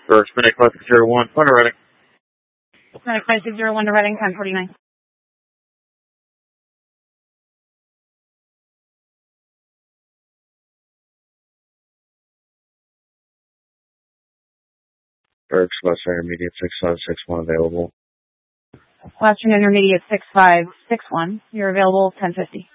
First, Medic Classic 01, Thunder Reading. Medic Classic 01 to Reading, 1049. First, Western Intermediate 6561 available. Western Intermediate 6561. You're available 1050.